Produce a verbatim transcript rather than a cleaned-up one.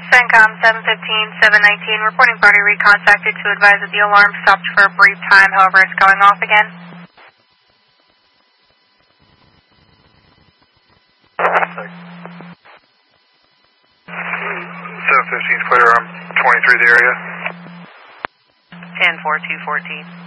CENTCOM seven fifteen, seven nineteen, reporting party recontacted to advise that the alarm stopped for a brief time, however it's going off again. seven fifteen, clear, I'm twenty-three the area. ten four two fourteen.